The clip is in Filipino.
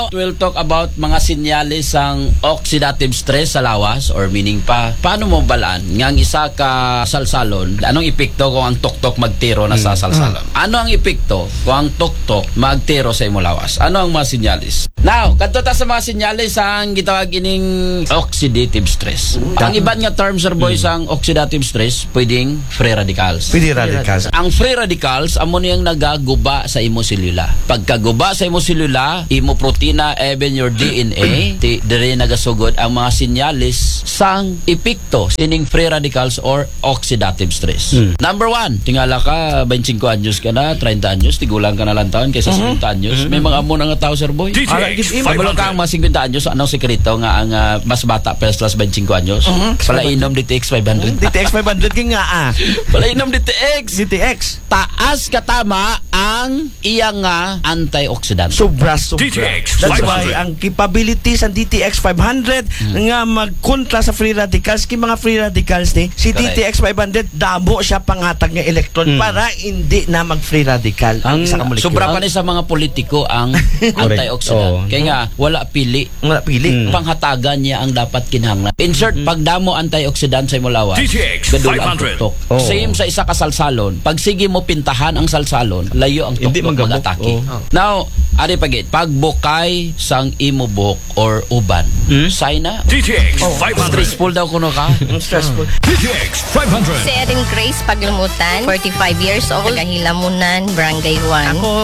Now, we'll talk about mga sinyalis ang oxidative stress sa lawas or meaning pa, paano mo balaan ngang isa ka salsalon, anong epekto kung ang tuktok magtiro na sa salsalon? Ano ang epekto kung ang tuktok magtiro sa imo lawas? Ano ang mga sinyalis? Now, kadto ta sa mga sinyalis ang gitawag ining oxidative stress. Ang iban nga term, sir boy, ang oxidative stress, pwedeng free radicals. Free radicals. Ang free radicals, amo niyang nagaguba sa imo selula. Pagkaguba sa imo selula, imo protina, even your DNA, dire nagasugod ang mga sinyalis sang epekto sining free radicals or oxidative stress. Number 1, tingala ka, 25 anyos ka na, 30 anyos, tigulang ka na lang taon kaysa 50 anyos. May mga amo na nga tao, sir boy. Pagbalong ka ang mga 50 anyos, anong sekreto nga ang mas bata plus 25 anyos? Palainom DTX 500. DTX 500 king nga Palainom DTX. DTX. Taas katama ang iyang nga antioxidant. Sobra. DTX That's 500. why ang capabilities ng DTX 500 nga magkontra sa free radicals, kay mga free radicals ni si Correct. DTX 500 damo siya pangatag nga electron para hindi na mag free radical ang isa ka molecule. Sobra pa ni sa mga politiko ang antioxidant. Kaya nga wala pili. Wala pili. Panghatagan niya ang dapat kinahanglan. Insert pagdamo antioxidant sa imo lawas. DTX Gadul ang 500. tuktok. Oh. Same sa isa ka salsalon. Pag sige mo pintahan ang salsalon, layo ang Hindi tuktok manggabok. mag-atake. Oh. Now, ari pagit, pagbukay sang imo buhok or uban, sign na. DTX 500. Stressful daw kuno ka. Stressful. DTX 500. Si Erin Grace Paglumutan, 45 years old, Tagahilamunan, Barangay 1. Ako